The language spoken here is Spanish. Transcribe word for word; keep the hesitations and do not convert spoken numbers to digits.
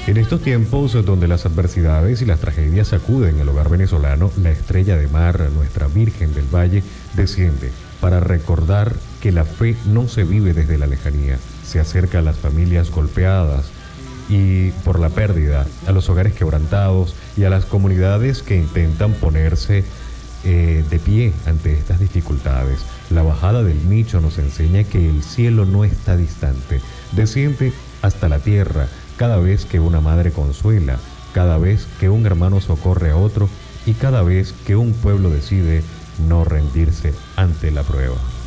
En estos tiempos donde las adversidades y las tragedias sacuden el hogar venezolano, la estrella de mar, nuestra Virgen del Valle, desciende para recordar que la fe no se vive desde la lejanía, se acerca a las familias golpeadas y por la pérdida, a los hogares quebrantados y a las comunidades que intentan ponerse eh, de pie ante estas dificultades. La bajada del Micho nos enseña que el cielo no está distante, desciende hasta la tierra cada vez que una madre consuela, cada vez que un hermano socorre a otro y cada vez que un pueblo decide no rendirse ante la prueba.